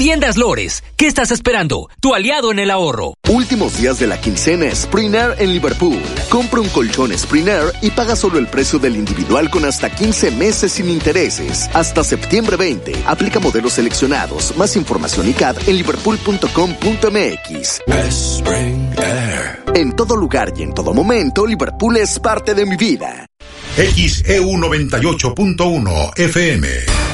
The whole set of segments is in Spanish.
Tiendas Lores, ¿qué estás esperando? Tu aliado en el ahorro. Últimos días de la quincena Spring Air en Liverpool. Compra un colchón Spring Air y paga solo el precio del individual con hasta 15 meses sin intereses. Hasta septiembre 20. Aplica modelos seleccionados. Más información y CAD en liverpool.com.mx. Spring Air. En todo lugar y en todo momento, Liverpool es parte de mi vida. XEU 98.1 FM.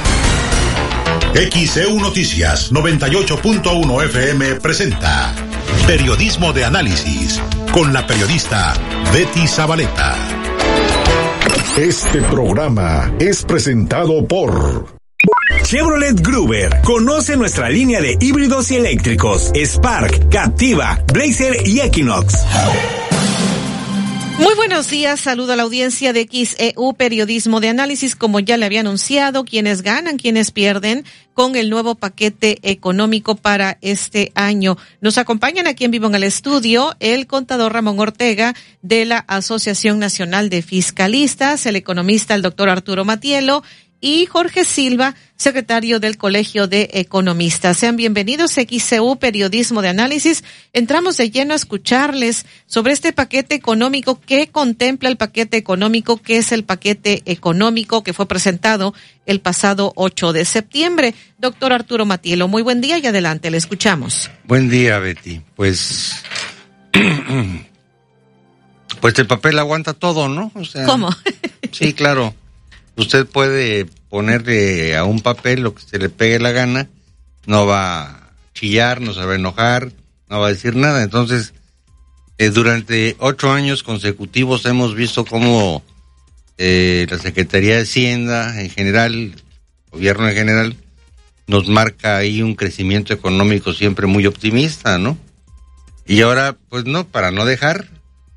XEU Noticias 98.1 FM presenta Periodismo de Análisis con la periodista Betty Zabaleta. Este programa es presentado por Chevrolet Gruber. Conoce nuestra línea de híbridos y eléctricos: Spark, Captiva, Blazer y Equinox. Muy buenos días, saludo a la audiencia de XEU Periodismo de Análisis. Como ya le había anunciado, quienes ganan, quienes pierden con el nuevo paquete económico para este año. Nos acompañan aquí en vivo en el estudio el contador Ramón Ortega de la Asociación Nacional de Fiscalistas, el economista el doctor Arturo Matielo y Jorge Silva, secretario del Colegio de Economistas. Sean bienvenidos a XEU Periodismo de Análisis. Entramos de lleno a escucharles sobre este paquete económico. ¿Qué contempla el paquete económico? ¿Qué es el paquete económico que fue presentado el pasado 8 de septiembre? Doctor Arturo Matielo, muy buen día y adelante, le escuchamos. Buen día, Betty. Pues el papel aguanta todo, ¿no? O sea, ¿cómo? Sí, claro. Usted puede ponerle a un papel lo que se le pegue la gana, no va a chillar, no se va a enojar, no va a decir nada. Entonces, durante 8 años consecutivos hemos visto cómo la Secretaría de Hacienda en general, el gobierno en general, nos marca ahí un crecimiento económico siempre muy optimista, ¿no? Y ahora, pues no, para no dejar,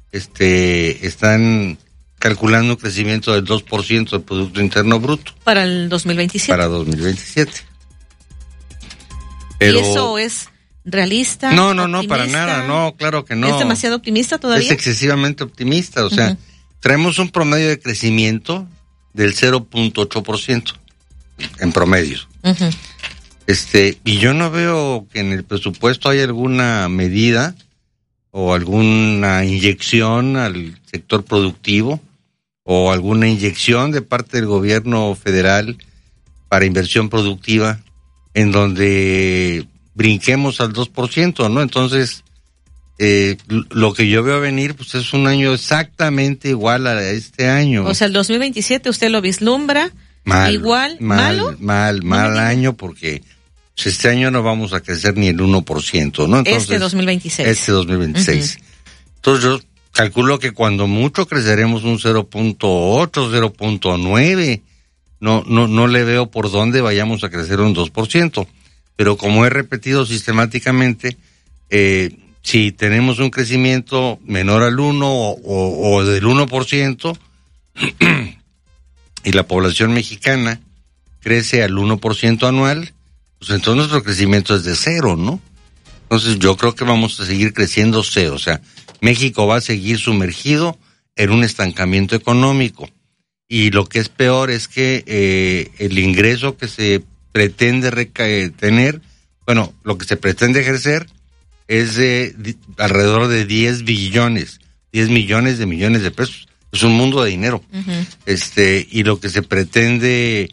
están calculando un crecimiento del 2% del Producto Interno Bruto. Para el 2027. Para 2027. Pero... ¿Y eso es realista? No, para nada, no, claro que no. ¿Es demasiado optimista todavía? Es excesivamente optimista, o sea, traemos un promedio de crecimiento del 0.8% en promedio. Y yo no veo que en el presupuesto haya alguna medida o alguna inyección al sector productivo o alguna inyección de parte del gobierno federal para inversión productiva en donde brinquemos al 2%, ¿no? Entonces, lo que yo veo venir, pues es un año exactamente igual a este año. O sea, el 2027 usted lo vislumbra igual, malo. Mal año, porque pues este año no vamos a crecer ni el 1%, ¿no? Entonces, este 2026. Entonces yo calculo que cuando mucho creceremos un 0.8, 0.9. No le veo por dónde vayamos a crecer un 2%. Pero como he repetido sistemáticamente, si tenemos un crecimiento menor al 1 o del 1%, y la población mexicana crece al 1% anual, pues entonces nuestro crecimiento es de 0, ¿no? Entonces yo creo que vamos a seguir creciendo 0, o sea, México va a seguir sumergido en un estancamiento económico. Y lo que es peor es que el ingreso que se pretende tener, lo que se pretende ejercer es de alrededor de 10 millones de pesos. Es un mundo de dinero. Y lo que se pretende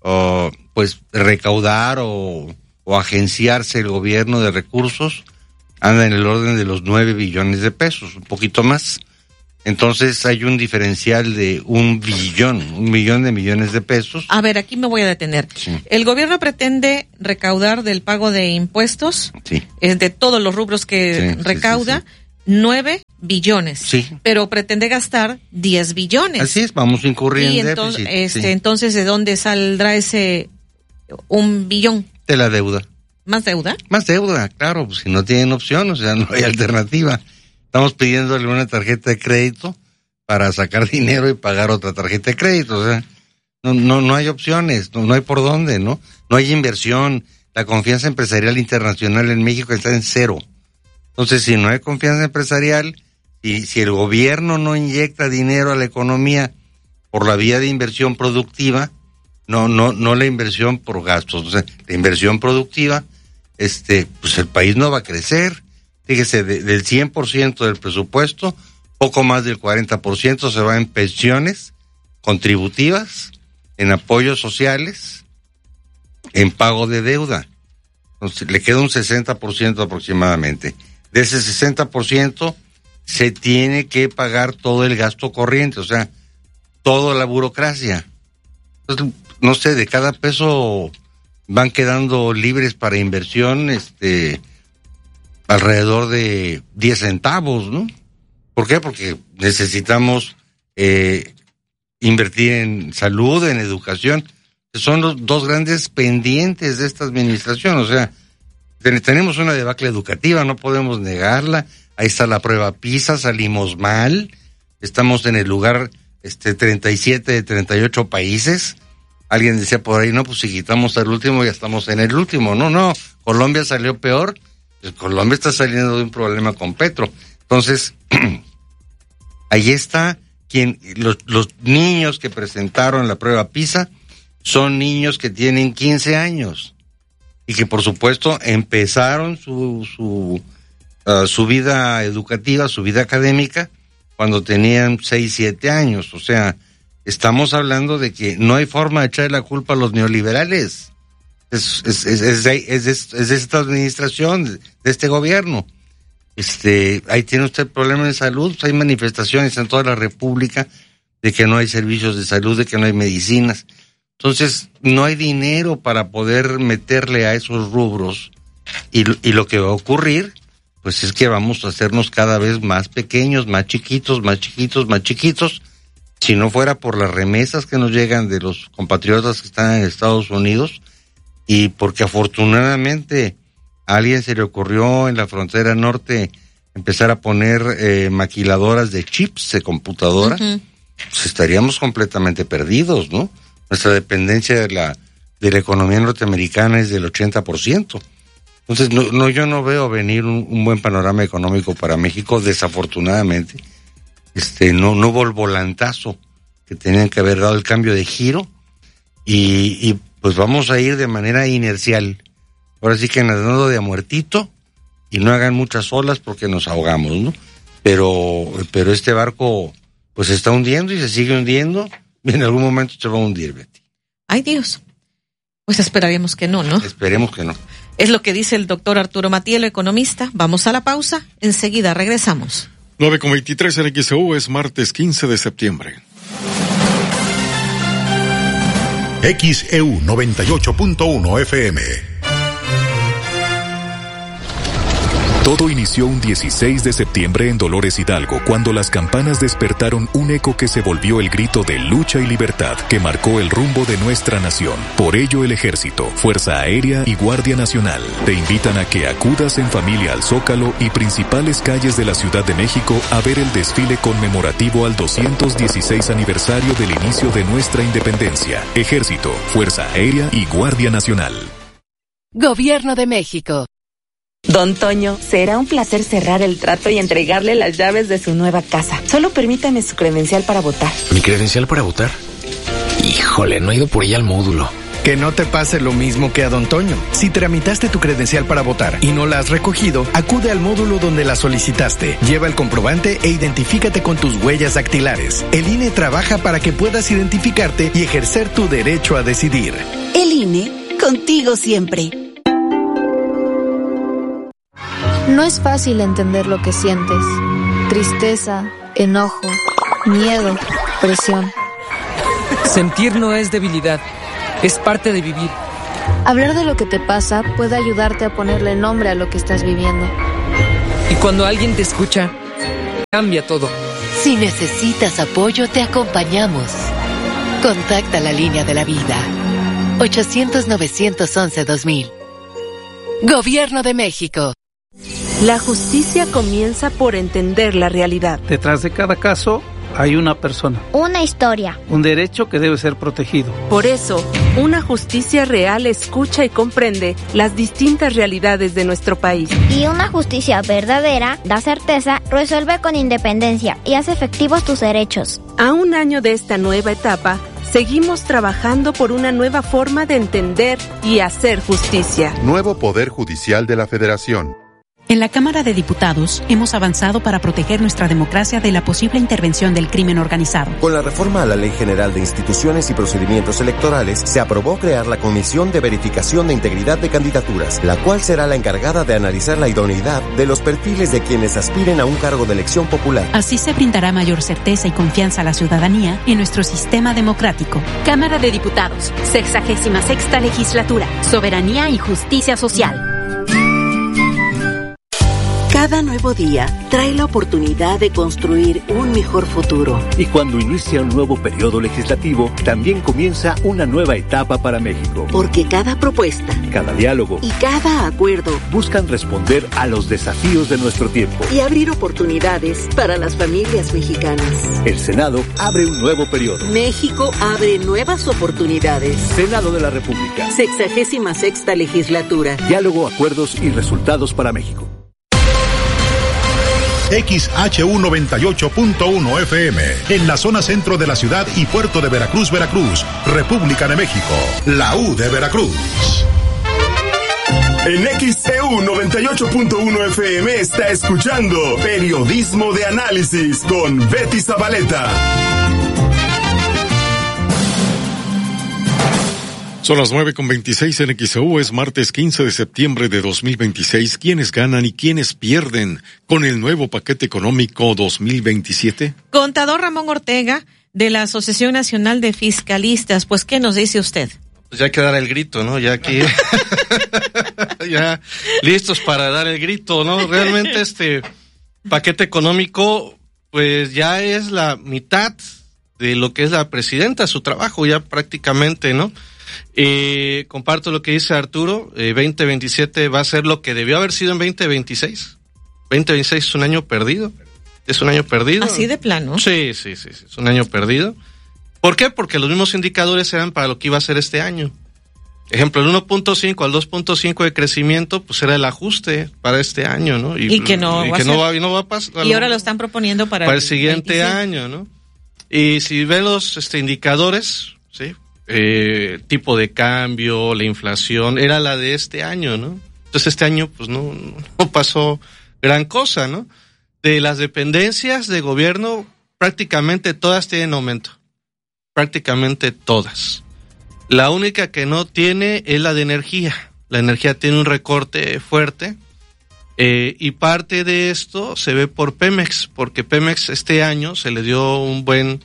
recaudar o agenciarse el gobierno de recursos anda en el orden de los 9 billones de pesos, un poquito más. Entonces hay un diferencial de 1 millón de millones de pesos. A ver, aquí me voy a detener. Sí. El gobierno pretende recaudar del pago de impuestos, de todos los rubros que recauda, 9 billones. Sí. Pero pretende gastar 10 billones. Así es, vamos a incurrir en entonces, déficit. Entonces, ¿de dónde saldrá ese 1 billón? De la deuda. ¿Más deuda? Más deuda, claro, pues si no tienen opción, o sea, no hay alternativa. Estamos pidiéndole una tarjeta de crédito para sacar dinero y pagar otra tarjeta de crédito, o sea, no hay opciones, no hay por dónde, ¿no? No hay inversión, la confianza empresarial internacional en México está en 0. Entonces, si no hay confianza empresarial, y si el gobierno no inyecta dinero a la economía por la vía de inversión productiva, no la inversión por gastos, o sea, la inversión productiva, pues el país no va a crecer. Fíjese, del 100% del presupuesto, poco más del 40% se va en pensiones contributivas, en apoyos sociales, en pago de deuda. Entonces, le queda un 60% aproximadamente. De ese 60% se tiene que pagar todo el gasto corriente, o sea, toda la burocracia. Entonces, no sé, de cada peso van quedando libres para inversión, alrededor de 10 centavos, ¿no? ¿Por qué? Porque necesitamos invertir en salud, en educación, que son los dos grandes pendientes de esta administración. O sea, tenemos una debacle educativa, no podemos negarla. Ahí está la prueba PISA, salimos mal, estamos en el lugar 37 de 38 países. Alguien decía por ahí, no, pues si quitamos al último ya estamos en el último. No, Colombia salió peor. Colombia está saliendo de un problema con Petro. Entonces, ahí está los niños que presentaron la prueba PISA son niños que tienen 15 años y que por supuesto empezaron su vida educativa, su vida académica cuando tenían 6, 7 años. O sea, estamos hablando de que no hay forma de echar la culpa a los neoliberales. Es de esta administración, de este gobierno. Ahí tiene usted problemas de salud, hay manifestaciones en toda la República de que no hay servicios de salud, de que no hay medicinas. Entonces, no hay dinero para poder meterle a esos rubros y lo que va a ocurrir, pues es que vamos a hacernos cada vez más pequeños, más chiquitos, si no fuera por las remesas que nos llegan de los compatriotas que están en Estados Unidos. Y porque afortunadamente a alguien se le ocurrió en la frontera norte empezar a poner maquiladoras de chips de computadora, pues estaríamos completamente perdidos, ¿no? Nuestra dependencia de la economía norteamericana es del 80%. Entonces, yo no veo venir un buen panorama económico para México, desafortunadamente. No hubo el volantazo que tenían que haber dado, el cambio de giro, y pues vamos a ir de manera inercial. Ahora sí que nadando de a muertito y no hagan muchas olas porque nos ahogamos, ¿no? Pero este barco pues se está hundiendo y se sigue hundiendo y en algún momento se va a hundir, Betty. Ay, Dios. Pues esperaríamos que no, ¿no? Esperemos que no. Es lo que dice el doctor Arturo Matielo, economista. Vamos a la pausa. Enseguida regresamos. 9:23 en XEU, es martes 15 de septiembre. XEU 98.1 FM. Todo inició un 16 de septiembre en Dolores Hidalgo, cuando las campanas despertaron un eco que se volvió el grito de lucha y libertad que marcó el rumbo de nuestra nación. Por ello, el Ejército, Fuerza Aérea y Guardia Nacional te invitan a que acudas en familia al Zócalo y principales calles de la Ciudad de México a ver el desfile conmemorativo al 216 aniversario del inicio de nuestra independencia. Ejército, Fuerza Aérea y Guardia Nacional. Gobierno de México. Don Toño, será un placer cerrar el trato y entregarle las llaves de su nueva casa. Solo permítame su credencial para votar. ¿Mi credencial para votar? Híjole, no he ido por ella al módulo. Que no te pase lo mismo que a Don Toño. Si tramitaste tu credencial para votar y no la has recogido, acude al módulo donde la solicitaste. Lleva el comprobante e identifícate con tus huellas dactilares. El INE trabaja para que puedas identificarte y ejercer tu derecho a decidir. El INE, contigo siempre. No es fácil entender lo que sientes. Tristeza, enojo, miedo, presión. Sentir no es debilidad, es parte de vivir. Hablar de lo que te pasa puede ayudarte a ponerle nombre a lo que estás viviendo. Y cuando alguien te escucha, cambia todo. Si necesitas apoyo, te acompañamos. Contacta la línea de la vida. 800-911-2000. Gobierno de México. La justicia comienza por entender la realidad. Detrás de cada caso hay una persona. Una historia. Un derecho que debe ser protegido. Por eso, una justicia real escucha y comprende las distintas realidades de nuestro país. Y una justicia verdadera da certeza, resuelve con independencia y hace efectivos tus derechos. A un año de esta nueva etapa, seguimos trabajando por una nueva forma de entender y hacer justicia. Nuevo Poder Judicial de la Federación. En la Cámara de Diputados hemos avanzado para proteger nuestra democracia de la posible intervención del crimen organizado. Con la reforma a la Ley General de Instituciones y Procedimientos Electorales, se aprobó crear la Comisión de Verificación de Integridad de Candidaturas, la cual será la encargada de analizar la idoneidad de los perfiles de quienes aspiren a un cargo de elección popular. Así se brindará mayor certeza y confianza a la ciudadanía en nuestro sistema democrático. Cámara de Diputados, 66ª Legislatura, Soberanía y Justicia Social. Cada nuevo día trae la oportunidad de construir un mejor futuro. Y cuando inicia un nuevo periodo legislativo, también comienza una nueva etapa para México. Porque cada propuesta, cada diálogo y cada acuerdo buscan responder a los desafíos de nuestro tiempo y abrir oportunidades para las familias mexicanas. El Senado abre un nuevo periodo. México abre nuevas oportunidades. Senado de la República. 66ª Legislatura. Diálogo, acuerdos y resultados para México. XHU 98.1 FM, en la zona centro de la ciudad y puerto de Veracruz, Veracruz, República de México, la U de Veracruz. En XEU 98.1 FM está escuchando Periodismo de Análisis con Betty Zabaleta. Son las 9:26 en XEU, es martes 15 de septiembre de 2026. ¿Quiénes ganan y quiénes pierden con el nuevo paquete económico 2027? Contador Ramón Ortega, de la Asociación Nacional de Fiscalistas, pues, ¿qué nos dice usted? Pues ya hay que dar el grito, ¿no? Ya aquí, ya listos para dar el grito, ¿no? Realmente este paquete económico, pues ya es la mitad de lo que es la presidenta, su trabajo ya prácticamente, ¿no? Comparto lo que dice Arturo, 2027 va a ser lo que debió haber sido en 2026. 2026 es un año perdido. Es un año perdido. ¿Así de plano? Sí, es un año perdido. ¿Por qué? Porque los mismos indicadores eran para lo que iba a ser este año. Ejemplo, el 1.5 al 2.5 de crecimiento, pues era el ajuste para este año, ¿no? Y que no va a pasar. Y ahora lo están proponiendo para el siguiente 27. Año, ¿no? Y si ven los indicadores, ¿sí? Tipo de cambio, la inflación, era la de este año, ¿no? Entonces este año pues no pasó gran cosa, ¿no? De las dependencias de gobierno, prácticamente todas tienen aumento. Prácticamente todas. La única que no tiene es la de energía. La energía tiene un recorte fuerte. Y parte de esto se ve por Pemex, porque Pemex este año se le dio un buen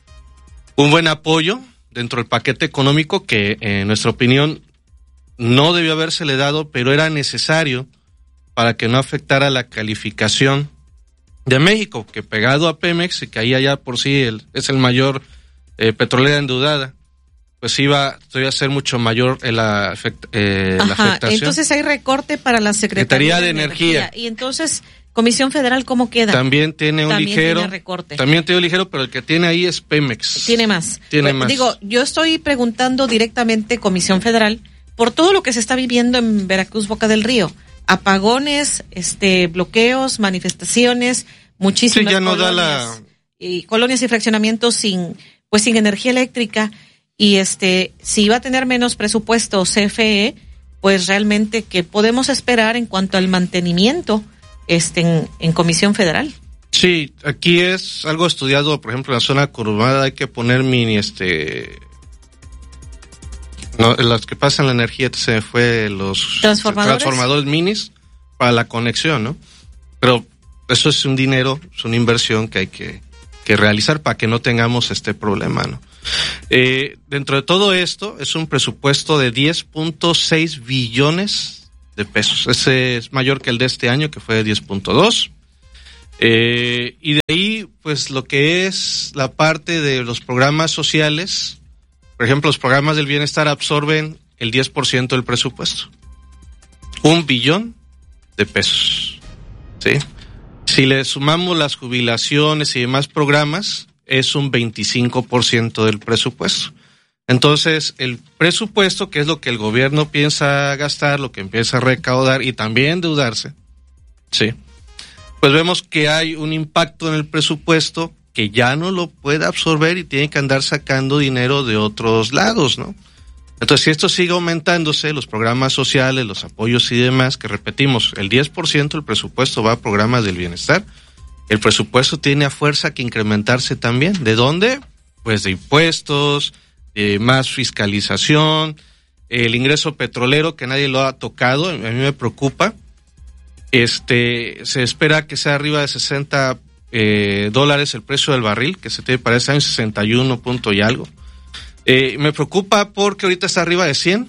apoyo dentro del paquete económico que, en nuestra opinión, no debió habérsele dado, pero era necesario para que no afectara la calificación de México, que pegado a Pemex, y que ahí allá por sí es el mayor petrolera endeudada, pues iba a ser mucho mayor la afectación. Entonces hay recorte para la Secretaría de Energía. Y entonces, Comisión Federal, ¿cómo queda? También tiene un ligero recorte. También tiene un ligero, pero el que tiene ahí es Pemex. Tiene más. Digo, yo estoy preguntando directamente Comisión Federal por todo lo que se está viviendo en Veracruz, Boca del Río. Apagones, bloqueos, manifestaciones, muchísimas colonias y fraccionamientos sin energía eléctrica. Y si va a tener menos presupuesto CFE, pues realmente, ¿qué podemos esperar en cuanto al mantenimiento en Comisión Federal? Sí, aquí es algo estudiado, por ejemplo, en la zona conurbada hay que poner las que pasan la energía, se fue los transformadores minis para la conexión, ¿no? Pero eso es un dinero, es una inversión que hay que realizar para que no tengamos este problema, ¿no? Dentro de todo esto es un presupuesto de 10.6 billones de pesos. Ese es mayor que el de este año, que fue de 10.2. Y de ahí, pues lo que es la parte de los programas sociales, por ejemplo, los programas del bienestar absorben el 10% del presupuesto. 1 billón de pesos. ¿Sí? Si le sumamos las jubilaciones y demás programas, es un 25% del presupuesto. Entonces, el presupuesto, que es lo que el gobierno piensa gastar, lo que empieza a recaudar y también endeudarse, ¿sí? Pues vemos que hay un impacto en el presupuesto que ya no lo puede absorber y tiene que andar sacando dinero de otros lados, ¿no? Entonces, si esto sigue aumentándose, los programas sociales, los apoyos y demás, que repetimos, el 10% del presupuesto va a programas del bienestar, el presupuesto tiene a fuerza que incrementarse también. ¿De dónde? Pues de impuestos, de más fiscalización, el ingreso petrolero que nadie lo ha tocado, a mí me preocupa. Se espera que sea arriba de $60 el precio del barril, que se tiene para este año 61 punto y algo. Me preocupa porque ahorita está arriba de $100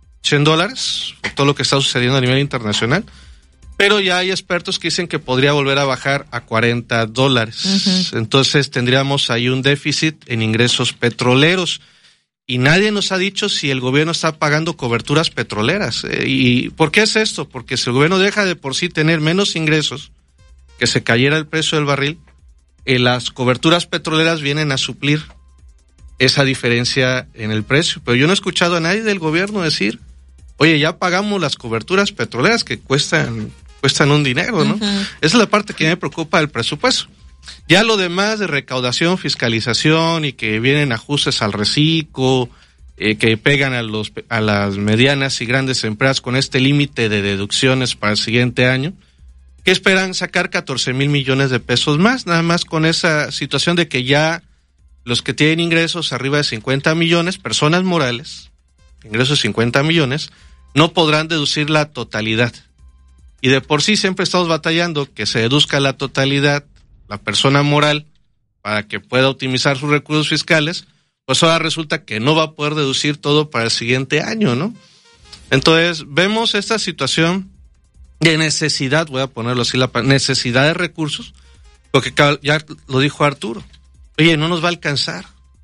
por todo lo que está sucediendo a nivel internacional, pero ya hay expertos que dicen que podría volver a bajar a $40. Uh-huh. Entonces tendríamos ahí un déficit en ingresos petroleros. Y nadie nos ha dicho si el gobierno está pagando coberturas petroleras. ¿Y por qué es esto? Porque si el gobierno deja de por sí tener menos ingresos, que se cayera el precio del barril, las coberturas petroleras vienen a suplir esa diferencia en el precio. Pero yo no he escuchado a nadie del gobierno decir, oye, ya pagamos las coberturas petroleras que cuestan un dinero, ¿no? Uh-huh. Esa es la parte que me preocupa del presupuesto. Ya lo demás de recaudación, fiscalización y que vienen ajustes al reciclo, que pegan a las medianas y grandes empresas con este límite de deducciones para el siguiente año, que esperan sacar 14,000 millones de pesos más, nada más con esa situación de que ya los que tienen ingresos arriba de 50 millones, personas morales, ingresos de 50 millones, no podrán deducir la totalidad. Y de por sí siempre estamos batallando que se deduzca la totalidad la persona moral para que pueda optimizar sus recursos fiscales, pues ahora resulta que no va a poder deducir todo para el siguiente año, ¿no? Entonces, vemos esta situación de necesidad, voy a ponerlo así, la necesidad de recursos, porque ya lo dijo Arturo, oye, no nos va a alcanzar.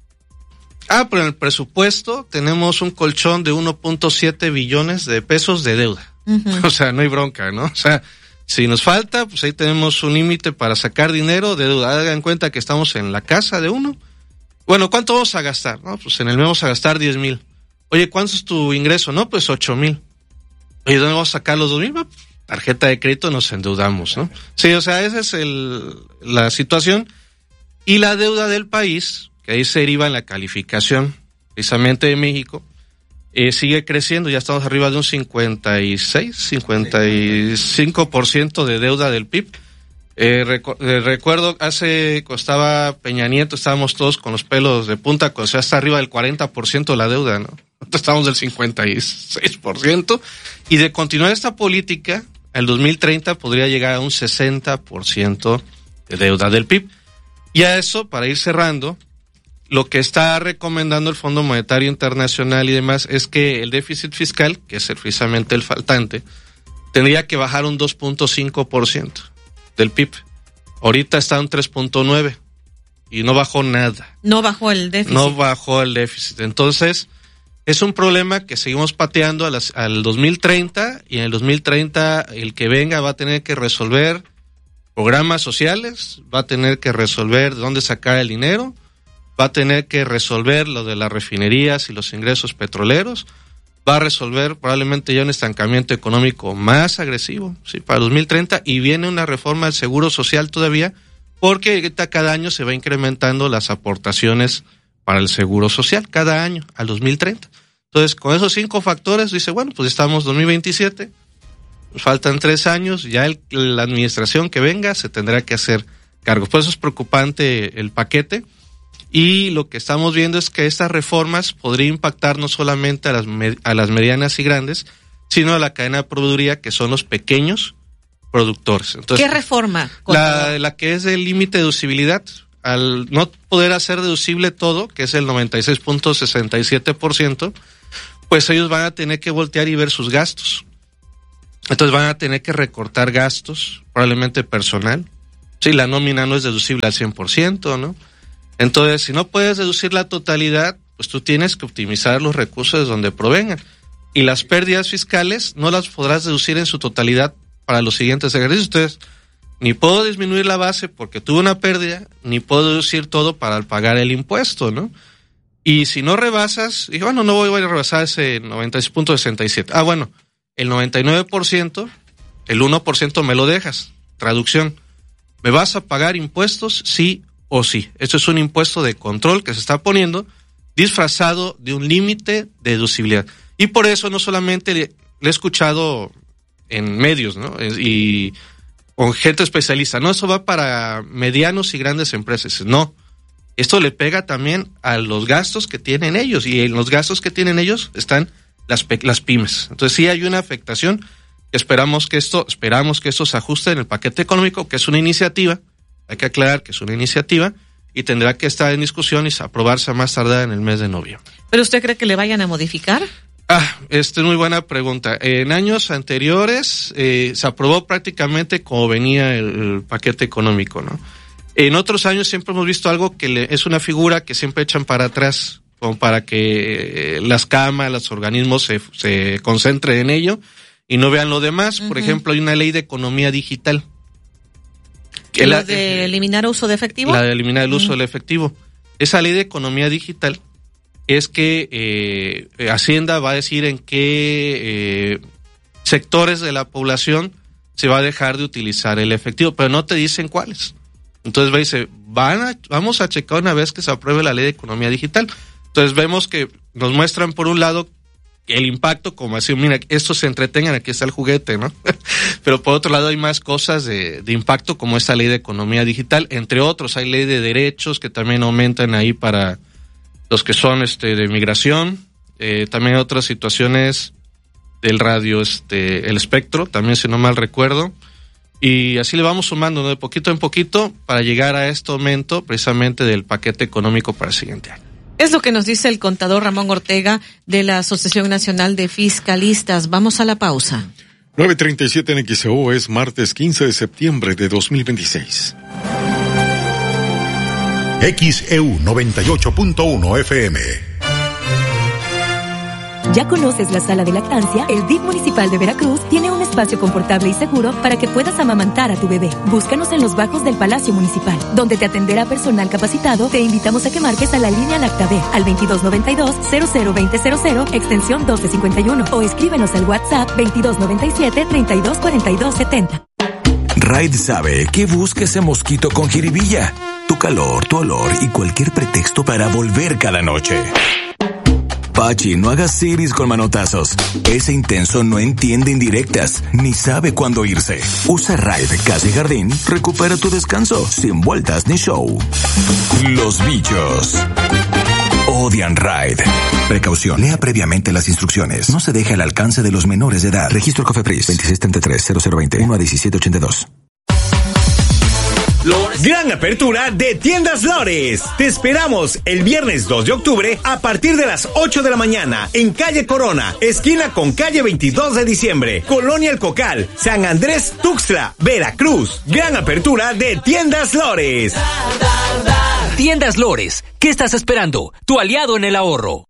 Pero en el presupuesto tenemos un colchón de 1.7 billones de pesos de deuda. Uh-huh. O sea, no hay bronca, ¿no? O sea, si nos falta, pues ahí tenemos un límite para sacar dinero de deuda. Hagan cuenta que estamos en la casa de uno. Bueno, ¿cuánto vamos a gastar? No, pues en el mes vamos a gastar 10,000. Oye, ¿cuánto es tu ingreso? No, pues 8,000. Oye, ¿dónde vamos a sacar los 2,000? Tarjeta de crédito, nos endeudamos, ¿no? Sí, o sea, esa es la situación. Y la deuda del país, que ahí se deriva en la calificación, precisamente de México, sigue creciendo, ya estamos arriba de un 55% de deuda del PIB. Recuerdo cuando estaba Peña Nieto, estábamos todos con los pelos de punta, cuando se está arriba del 40% de la deuda, ¿no? Estamos del 56%, y de continuar esta política, al 2030 podría llegar a un 60% de deuda del PIB. Y a eso, para ir cerrando, lo que está recomendando el Fondo Monetario Internacional y demás es que el déficit fiscal, que es precisamente el faltante, tendría que bajar un 2.5% del PIB. Ahorita está un 3.9% y no bajó nada. No bajó el déficit. No bajó el déficit. Entonces, es un problema que seguimos pateando al 2030, y en el 2030 el que venga va a tener que resolver programas sociales, va a tener que resolver de dónde sacar el dinero, va a tener que resolver lo de las refinerías y los ingresos petroleros, va a resolver probablemente ya un estancamiento económico más agresivo, ¿sí? Para 2030, y viene una reforma del Seguro Social todavía, porque ahorita cada año se va incrementando las aportaciones para el Seguro Social, cada año, al 2030. Entonces, con esos 5 factores, dice, bueno, pues estamos 2027, faltan 3 años, ya la administración que venga se tendrá que hacer cargo. Por eso es preocupante el paquete. Y lo que estamos viendo es que estas reformas podrían impactar no solamente a las medianas y grandes, sino a la cadena de proveeduría, que son los pequeños productores. Entonces, ¿qué reforma? La que es del límite de deducibilidad. Al no poder hacer deducible todo, que es el 96.67%, pues ellos van a tener que voltear y ver sus gastos. Entonces van a tener que recortar gastos, probablemente personal. Sí, la nómina no es deducible al 100%, ¿no? Entonces, si no puedes deducir la totalidad, pues tú tienes que optimizar los recursos de donde provengan. Y las pérdidas fiscales no las podrás deducir en su totalidad para los siguientes ejercicios. Entonces, ni puedo disminuir la base porque tuve una pérdida, ni puedo deducir todo para pagar el impuesto, ¿no? Y si no rebasas, y bueno, no voy a rebasar ese 96.67. Bueno, el 99%, el 1% me lo dejas. Traducción, ¿me vas a pagar impuestos, sí o sí. Esto es un impuesto de control que se está poniendo disfrazado de un límite de deducibilidad. Y por eso no solamente le he escuchado en medios, ¿no? Y con gente especialista, no, eso va para medianos y grandes empresas. No, esto le pega también a los gastos que tienen ellos, y en los gastos que tienen ellos están las pymes. Entonces sí hay una afectación. Esperamos que esto se ajuste en el paquete económico, que es una iniciativa, hay que aclarar que es una iniciativa, y tendrá que estar en discusión y aprobarse a más tardar en el mes de noviembre. ¿Pero usted cree que le vayan a modificar? Esta es muy buena pregunta. En años anteriores se aprobó prácticamente como venía el paquete económico, ¿no? En otros años siempre hemos visto algo que es una figura que siempre echan para atrás, como para que las cámaras, los organismos se concentren en ello y no vean lo demás. Por ejemplo, hay una ley de economía digital. ¿La de eliminar uso de efectivo? La de eliminar el uso del efectivo. Esa ley de economía digital es que Hacienda va a decir en qué sectores de la población se va a dejar de utilizar el efectivo, pero no te dicen cuáles. Entonces dice, vamos a checar una vez que se apruebe la ley de economía digital. Entonces vemos que nos muestran por un lado el impacto, como así, mira, estos se entretengan, aquí está el juguete, ¿no? Pero por otro lado hay más cosas de impacto, como esta ley de economía digital, entre otros. Hay ley de derechos que también aumentan ahí para los que son de migración, también otras situaciones del radio, el espectro, también si no mal recuerdo, y así le vamos sumando, ¿no? De poquito en poquito para llegar a este aumento precisamente del paquete económico para el siguiente año. Es lo que nos dice el contador Ramón Ortega de la Asociación Nacional de Fiscalistas. Vamos a la pausa. 9:37 en XEU, es martes 15 de septiembre de 2026. XEU 98.1 FM. ¿Ya conoces la sala de lactancia? El DIF municipal de Veracruz tiene un espacio confortable y seguro para que puedas amamantar a tu bebé. Búscanos en los bajos del Palacio Municipal, donde te atenderá personal capacitado. Te invitamos a que marques a la línea LactaB al 2292-002000, extensión 1251, o escríbenos al WhatsApp 2297-324270. Raid sabe que busca ese mosquito con jiribilla, tu calor, tu olor y cualquier pretexto para volver cada noche. Pachi, no hagas siris con manotazos. Ese intenso no entiende indirectas, ni sabe cuándo irse. Usa Raid Casa y Jardín, recupera tu descanso, sin vueltas ni show. Los bichos odian Raid. Precaución, lea previamente las instrucciones. No se deje al alcance de los menores de edad. Registro Cofepris 2633-0020 1-1782. Gran apertura de Tiendas Lores. Te esperamos el viernes 2 de octubre a partir de las 8 de la mañana en calle Corona, esquina con calle 22 de diciembre, Colonia El Cocal, San Andrés Tuxtla, Veracruz. Gran apertura de Tiendas Lores. Tiendas Lores, ¿qué estás esperando? Tu aliado en el ahorro.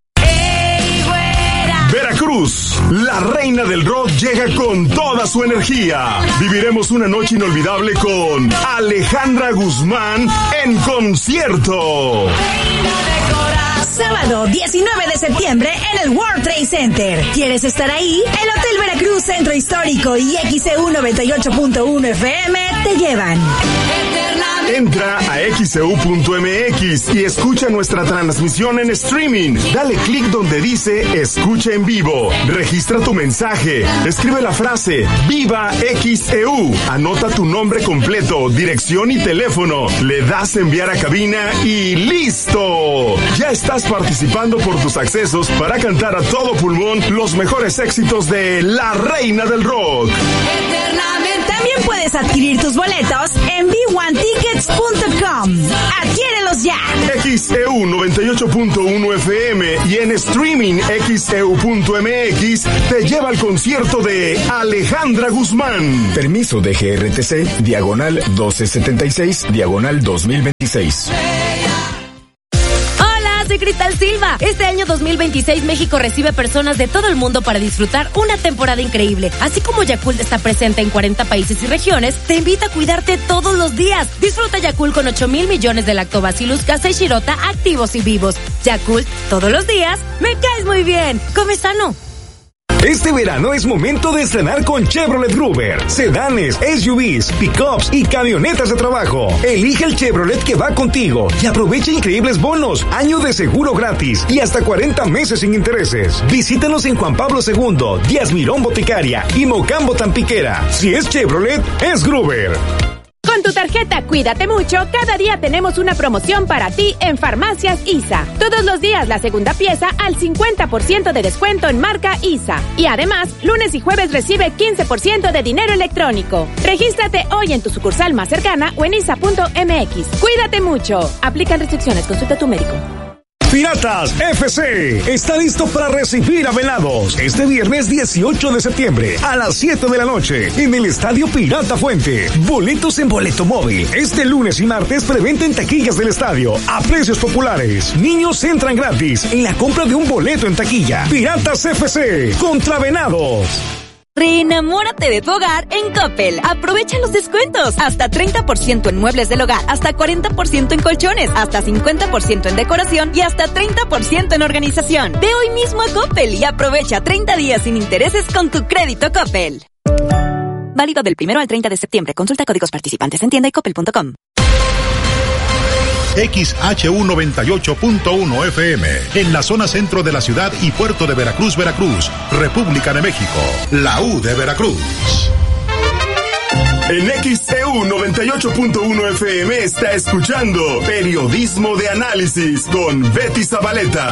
Veracruz, la reina del rock llega con toda su energía. Viviremos una noche inolvidable con Alejandra Guzmán en concierto. Sábado 19 de septiembre en el World Trade Center. ¿Quieres estar ahí? El Hotel Veracruz Centro Histórico y XEU 98.1 FM te llevan. Entra a xeu.mx y escucha nuestra transmisión en streaming. Dale clic donde dice Escucha en vivo. Registra tu mensaje. Escribe la frase Viva XEU. Anota tu nombre completo, dirección y teléfono. Le das enviar a cabina y ¡listo! Ya estás participando por tus accesos para cantar a todo pulmón los mejores éxitos de la reina del rock. También puedes adquirir tus boletos en b1tickets.com. ¡Adquiérelos ya! XEU 98.1 FM y en streaming xeu.mx te lleva al concierto de Alejandra Guzmán. Permiso de GRTC, diagonal 1276, diagonal 2026. Soy Cristal Silva. Este año 2026 México recibe personas de todo el mundo para disfrutar una temporada increíble. Así como Yakult está presente en 40 países y regiones, te invita a cuidarte todos los días. Disfruta Yakult con 8,000 millones de Lactobacillus casei shirota activos y vivos. Yakult, todos los días, me caes muy bien. Come sano. Este verano es momento de estrenar con Chevrolet Gruber. Sedanes, SUVs, pickups y camionetas de trabajo. Elige el Chevrolet que va contigo y aprovecha increíbles bonos, año de seguro gratis y hasta 40 meses sin intereses. Visítanos en Juan Pablo II, Díaz Mirón Boticaria y Mocambo Tampiquera. Si es Chevrolet, es Gruber. Con tu tarjeta Cuídate Mucho, cada día tenemos una promoción para ti en Farmacias ISA. Todos los días la segunda pieza al 50% de descuento en marca ISA. Y además, lunes y jueves recibe 15% de dinero electrónico. Regístrate hoy en tu sucursal más cercana o en isa.mx. Cuídate mucho. Aplican restricciones. Consulta a tu médico. Piratas FC está listo para recibir a Venados este viernes 18 de septiembre a las 7 de la noche en el Estadio Pirata Fuente. Boletos en Boleto Móvil. Este lunes y martes preventa en taquillas del estadio a precios populares. Niños entran gratis en la compra de un boleto en taquilla. Piratas FC contra Venados. Reenamórate de tu hogar en Coppel. Aprovecha los descuentos. Hasta 30% en muebles del hogar, hasta 40% en colchones, hasta 50% en decoración y hasta 30% en organización. Ve hoy mismo a Coppel y aprovecha 30 días sin intereses con tu crédito Coppel. Válido del 1 al 30 de septiembre. Consulta códigos participantes en tienda y coppel.com. XHU 98.1 FM, en la zona centro de la ciudad y puerto de Veracruz, Veracruz, República de México, la U de Veracruz. En XEU 98.1 FM está escuchando Periodismo de Análisis con Betty Zabaleta.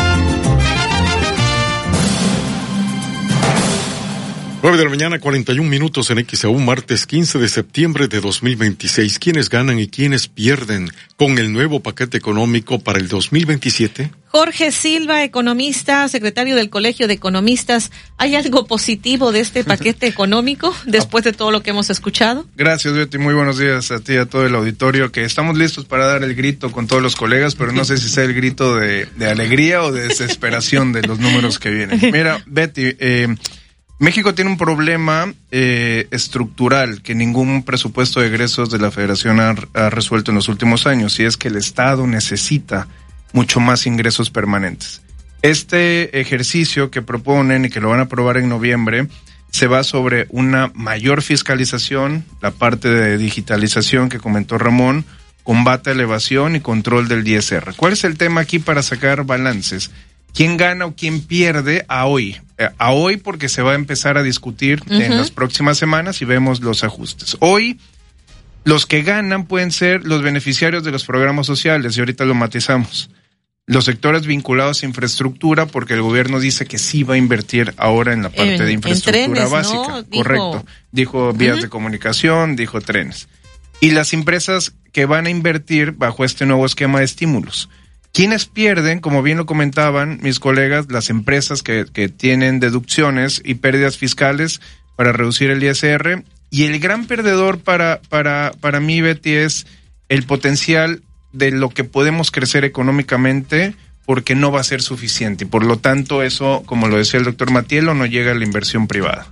9 de la mañana, 41 minutos en XEU, martes 15 de septiembre de 2026. ¿Quiénes ganan y quiénes pierden con el nuevo paquete económico para el 2027? Jorge Silva, economista, secretario del Colegio de Economistas. ¿Hay algo positivo de este paquete económico después de todo lo que hemos escuchado? Gracias, Betty. Muy buenos días a ti y a todo el auditorio, que estamos listos para dar el grito con todos los colegas, pero no sé si sea el grito de alegría o de desesperación de los números que vienen. Mira, Betty, México tiene un problema estructural que ningún presupuesto de egresos de la Federación ha resuelto en los últimos años, y es que el Estado necesita mucho más ingresos permanentes. Este ejercicio que proponen y que lo van a aprobar en noviembre se va sobre una mayor fiscalización, la parte de digitalización que comentó Ramón, combate a la evasión y control del ISR. ¿Cuál es el tema aquí para sacar balances? ¿Quién gana o quién pierde a hoy? A hoy, porque se va a empezar a discutir en las próximas semanas y vemos los ajustes. Hoy, los que ganan pueden ser los beneficiarios de los programas sociales, y ahorita lo matizamos. Los sectores vinculados a infraestructura, porque el gobierno dice que sí va a invertir ahora en la parte de infraestructura trenes, básica. ¿No? Correcto. Dijo vías de comunicación, dijo trenes. Y las empresas que van a invertir bajo este nuevo esquema de estímulos. ¿Quiénes pierden? Como bien lo comentaban mis colegas, las empresas que tienen deducciones y pérdidas fiscales para reducir el ISR. Y el gran perdedor para mí, Betty, es el potencial de lo que podemos crecer económicamente, porque no va a ser suficiente. Y por lo tanto, eso, como lo decía el doctor Matielo, no llega a la inversión privada.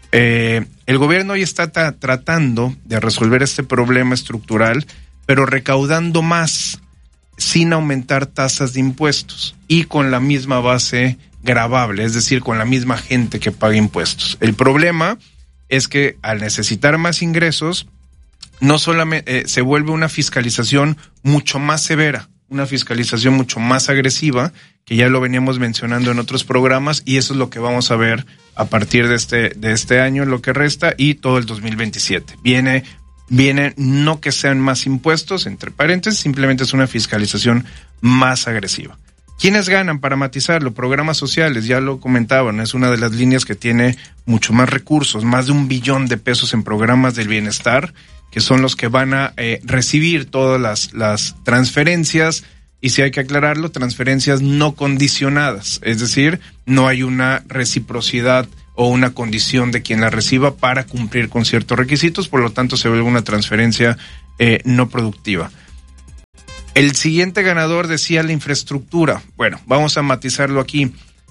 El gobierno hoy está tratando de resolver este problema estructural, pero recaudando más, sin aumentar tasas de impuestos y con la misma base gravable, es decir, con la misma gente que paga impuestos. El problema es que al necesitar más ingresos, no solamente se vuelve una fiscalización mucho más severa, una fiscalización mucho más agresiva, que ya lo veníamos mencionando en otros programas, y eso es lo que vamos a ver a partir de este año, lo que resta, y todo el 2027. Viene no que sean más impuestos, entre paréntesis, simplemente es una fiscalización más agresiva. ¿Quiénes ganan? Para matizarlo, programas sociales, ya lo comentaban, es una de las líneas que tiene mucho más recursos, más de $1 billón en programas del bienestar, que son los que van a recibir todas las transferencias, y si hay que aclararlo, transferencias no condicionadas, es decir, no hay una reciprocidad o una condición de quien la reciba para cumplir con ciertos requisitos, por lo tanto se vuelve una transferencia no productiva. El siguiente ganador decía la infraestructura. Bueno, vamos a matizarlo aquí.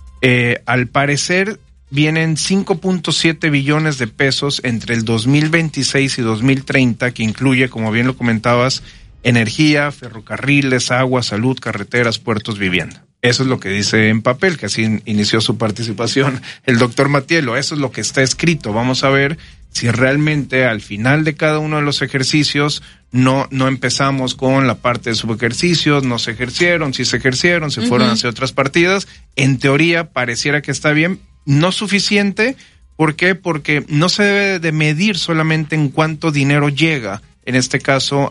Al parecer vienen 5.7 billones de pesos entre el 2026 y 2030, que incluye, como bien lo comentabas, energía, ferrocarriles, agua, salud, carreteras, puertos, vivienda. Eso es lo que dice en papel, que así inició su participación el doctor Matielo. Eso es lo que está escrito. Vamos a ver si realmente al final de cada uno de los ejercicios no empezamos con la parte de subejercicios, no se ejercieron, sí se ejercieron, se fueron hacia otras partidas. En teoría pareciera que está bien, no suficiente. ¿Por qué? Porque no se debe de medir solamente en cuánto dinero llega, en este caso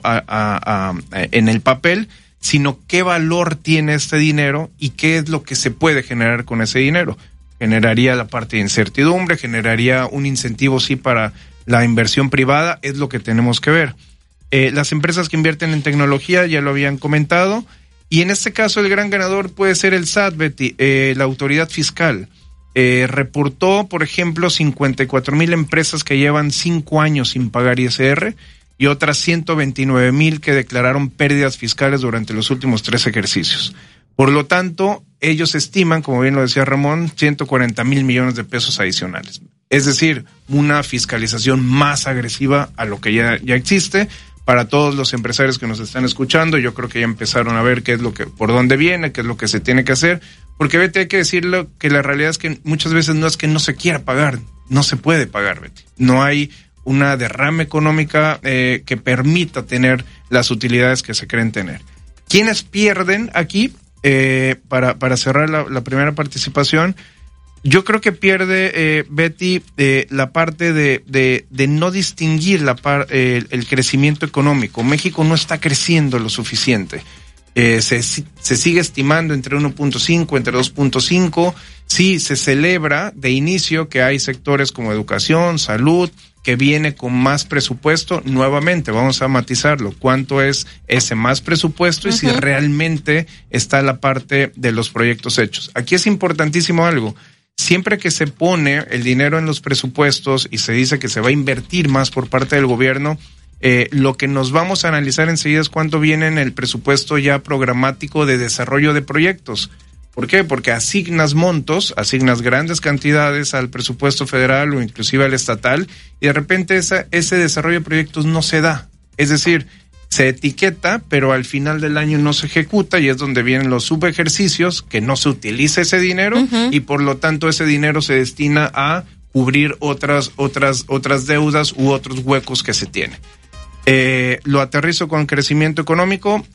en el papel, sino qué valor tiene este dinero y qué es lo que se puede generar con ese dinero. Generaría la parte de incertidumbre, generaría un incentivo sí para la inversión privada, es lo que tenemos que ver. Las empresas que invierten en tecnología ya lo habían comentado, y en este caso el gran ganador puede ser el SAT, Betty, la autoridad fiscal. Reportó, por ejemplo, 54,000 empresas que llevan 5 años sin pagar ISR y otras 129,000 que declararon pérdidas fiscales durante los últimos 3 ejercicios. Por lo tanto, ellos estiman, como bien lo decía Ramón, 140,000 millones de pesos adicionales. Es decir, una fiscalización más agresiva a lo que ya existe. Para todos los empresarios que nos están escuchando, yo creo que ya empezaron a ver qué es lo que, por dónde viene, qué es lo que se tiene que hacer. Porque, Betty, hay que decirlo que la realidad es que muchas veces no es que no se quiera pagar, no se puede pagar, Betty. No hay una derrama económica que permita tener las utilidades que se creen tener. ¿Quiénes pierden aquí? Para cerrar la primera participación, yo creo que pierde, Betty, la parte de no distinguir el crecimiento económico. México no está creciendo lo suficiente. Se sigue estimando entre 1.5, entre 2.5. Sí, se celebra de inicio que hay sectores como educación, salud, que viene con más presupuesto. Nuevamente, vamos a matizarlo. ¿Cuánto es ese más presupuesto? Y si realmente está la parte de los proyectos hechos. Aquí es importantísimo algo. Siempre que se pone el dinero en los presupuestos y se dice que se va a invertir más por parte del gobierno, lo que nos vamos a analizar enseguida es cuánto viene en el presupuesto ya programático de desarrollo de proyectos. ¿Por qué? Porque asignas montos, asignas grandes cantidades al presupuesto federal o inclusive al estatal, y de repente ese desarrollo de proyectos no se da. Es decir, se etiqueta, pero al final del año no se ejecuta, y es donde vienen los subejercicios, que no se utiliza ese dinero, y por lo tanto ese dinero se destina a cubrir otras deudas u otros huecos que se tienen. Lo aterrizo con crecimiento económico.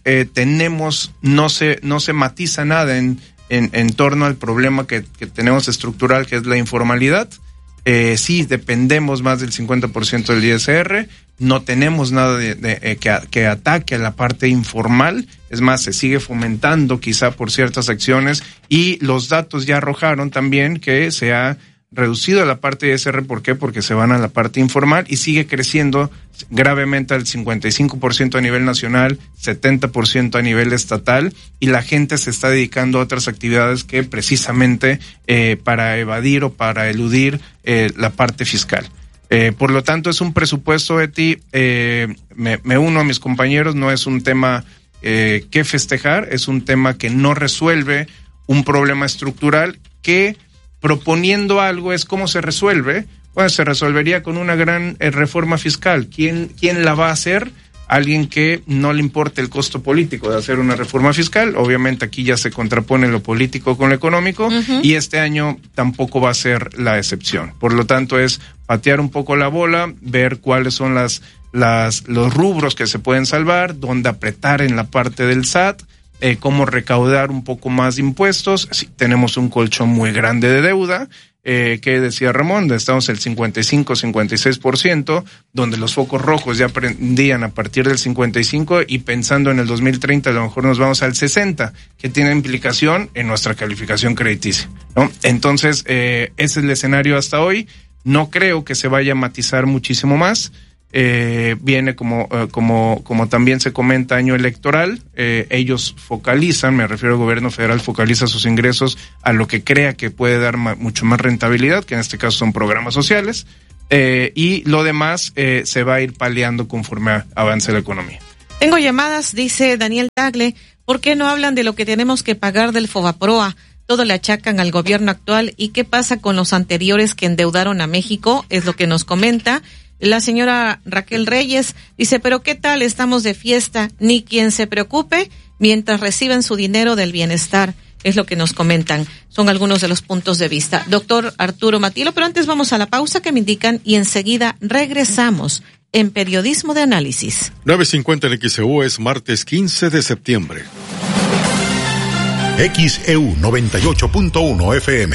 No se matiza nada en torno al problema que tenemos estructural, que es la informalidad. Sí, dependemos más del 50% del ISR, no tenemos nada que ataque a la parte informal, es más, se sigue fomentando quizá por ciertas acciones, y los datos ya arrojaron también que se ha reducido la parte de ISR. ¿Por qué? Porque se van a la parte informal y sigue creciendo gravemente al 55% a nivel nacional, 70% a nivel estatal, y la gente se está dedicando a otras actividades que precisamente para evadir o para eludir la parte fiscal. Por lo tanto, es un presupuesto, Betty, me uno a mis compañeros, no es un tema que festejar, es un tema que no resuelve un problema estructural que, proponiendo algo, es cómo se resuelve. Bueno, se resolvería con una gran reforma fiscal. ¿Quién la va a hacer? Alguien que no le importe el costo político de hacer una reforma fiscal. Obviamente aquí ya se contrapone lo político con lo económico, y este año tampoco va a ser la excepción. Por lo tanto, es patear un poco la bola, ver cuáles son los rubros que se pueden salvar, dónde apretar en la parte del SAT, cómo recaudar un poco más de impuestos. Sí, tenemos un colchón muy grande de deuda, que decía Ramón, estamos el 55-56%, donde los focos rojos ya prendían a partir del 55%, y pensando en el 2030 a lo mejor nos vamos al 60%, que tiene implicación en nuestra calificación crediticia, ¿no? Entonces, ese es el escenario hasta hoy. No creo que se vaya a matizar muchísimo más. Viene como también se comenta, año electoral. Ellos focalizan, me refiero al gobierno federal, focaliza sus ingresos a lo que crea que puede dar mucho más rentabilidad, que en este caso son programas sociales, y lo demás se va a ir paliando conforme avance la economía. Tengo llamadas, dice Daniel Tagle. ¿Por qué no hablan de lo que tenemos que pagar del Fobaproa? Todo le achacan al gobierno actual. ¿Y qué pasa con los anteriores que endeudaron a México? Es lo que nos comenta. La señora Raquel Reyes dice, pero ¿qué tal? Estamos de fiesta, ni quien se preocupe mientras reciben su dinero del bienestar. es lo que nos comentan. Son algunos de los puntos de vista. Doctor Arturo Matielo, pero antes vamos a la pausa que me indican y enseguida regresamos en Periodismo de Análisis. 9:50 en XEU, es martes 15 de septiembre. XEU 98.1 FM.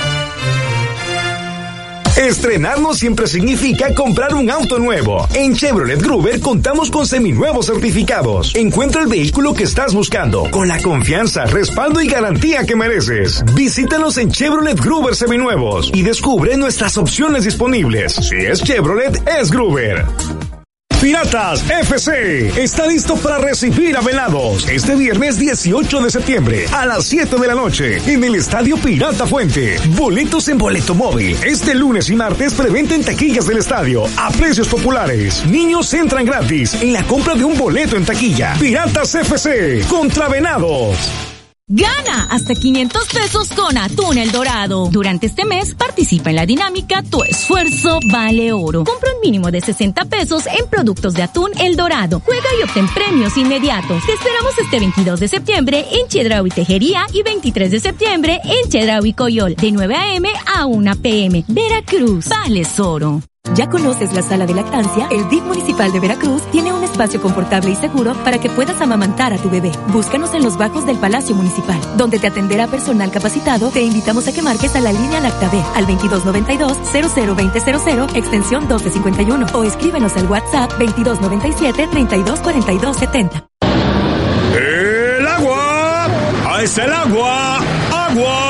Estrenar no siempre significa comprar un auto nuevo. En Chevrolet Gruber contamos con seminuevos certificados. Encuentra el vehículo que estás buscando con la confianza, respaldo y garantía que mereces. Visítanos en Chevrolet Gruber Seminuevos y descubre nuestras opciones disponibles. Si es Chevrolet, es Gruber. Piratas FC está listo para recibir a Venados este viernes 18 de septiembre a las 7 de la noche en el Estadio Pirata Fuente. Boletos en Boleto Móvil. Este lunes y martes preventa en taquillas del estadio a precios populares. Niños entran gratis en la compra de un boleto en taquilla. Piratas FC contra Venados. Gana hasta 500 pesos con Atún El Dorado. Durante este mes participa en la dinámica Tu Esfuerzo Vale Oro. Compra un mínimo de 60 pesos en productos de Atún El Dorado. Juega y obtén premios inmediatos. Te esperamos este 22 de septiembre en Chedraui Tejería y 23 de septiembre en Chedraui Coyol, de 9 a.m. a 1 p.m. Veracruz, vales oro. ¿Ya conoces la sala de lactancia? El DIF municipal de Veracruz tiene un espacio confortable y seguro para que puedas amamantar a tu bebé. Búscanos en los bajos del Palacio Municipal, donde te atenderá personal capacitado. Te invitamos a que marques a la línea LactaB al 2292-002000, extensión 1251, o escríbenos al WhatsApp 2297-324270. ¡El agua! ¡Ahí está el agua! ¡Agua!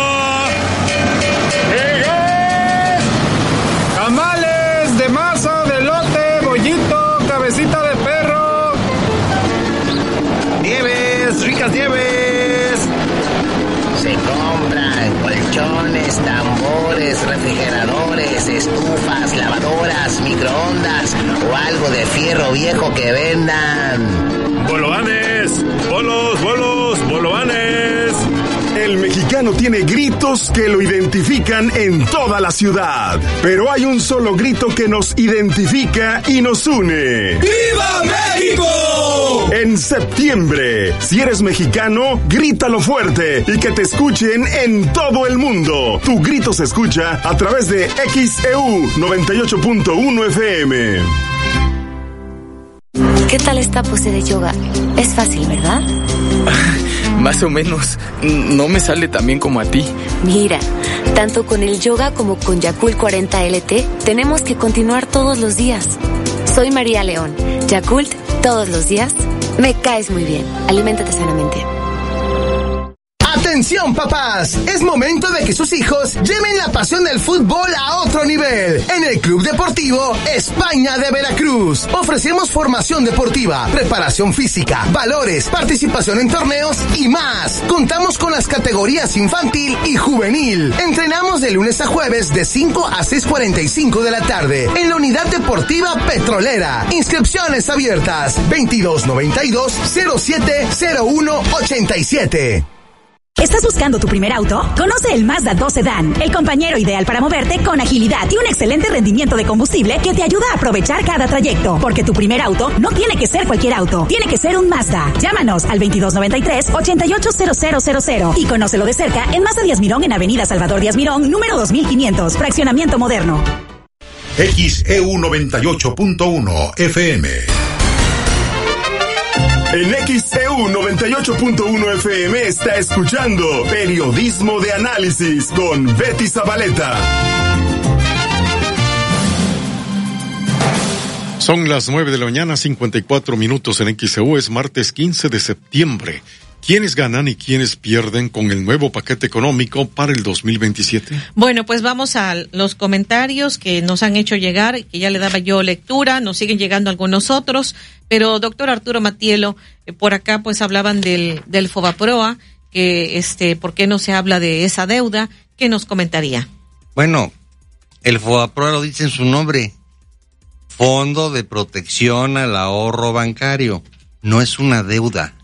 De masa, de elote, bollito, cabecita de perro. Nieves, ricas nieves. Se compran colchones, tambores, refrigeradores, estufas, lavadoras, microondas o algo de fierro viejo que vendan. ¡Bolovanes! ¡Bolos, bolovanes! El mexicano tiene gritos que lo identifican en toda la ciudad. Pero hay un solo grito que nos identifica y nos une. ¡Viva México! En septiembre, si eres mexicano, grítalo fuerte y que te escuchen en todo el mundo. Tu grito se escucha a través de XEU 98.1 FM. ¿Qué tal esta pose de yoga? Es fácil, ¿verdad? Más o menos. No me sale tan bien como a ti. Mira, tanto con el yoga como con Yakult 40 LT, tenemos que continuar todos los días. Soy María León. Yakult, todos los días. Me caes muy bien. Aliméntate sanamente. ¡Atención, papás! Es momento de que sus hijos lleven la pasión del fútbol a otro nivel. En el Club Deportivo España de Veracruz ofrecemos formación deportiva, preparación física, valores, participación en torneos y más. Contamos con las categorías infantil y juvenil. Entrenamos de lunes a jueves de 5 a 6:45 de la tarde en la Unidad Deportiva Petrolera. Inscripciones abiertas 2292-070187. ¿Estás buscando tu primer auto? Conoce el Mazda 2 Sedan, el compañero ideal para moverte con agilidad y un excelente rendimiento de combustible que te ayuda a aprovechar cada trayecto. Porque tu primer auto no tiene que ser cualquier auto, tiene que ser un Mazda. Llámanos al 2293-880000 y conócelo de cerca en Mazda Díaz Mirón, en Avenida Salvador Díaz Mirón, número 2500, fraccionamiento moderno. XEU 98.1 FM. En XEU 98.1 FM está escuchando Periodismo de Análisis con Betty Zabaleta. Son las 9 de la mañana, 54 minutos en XEU. Es martes 15 de septiembre. ¿Quiénes ganan y quiénes pierden con el nuevo paquete económico para el 2027? Bueno, pues vamos a los comentarios que nos han hecho llegar, que ya le daba yo lectura, nos siguen llegando algunos otros, pero doctor Arturo Matielo, por acá pues hablaban del Fobaproa, que ¿por qué no se habla de esa deuda? ¿Qué nos comentaría? Bueno, el Fobaproa lo dice en su nombre, Fondo de Protección al Ahorro Bancario, no es una deuda.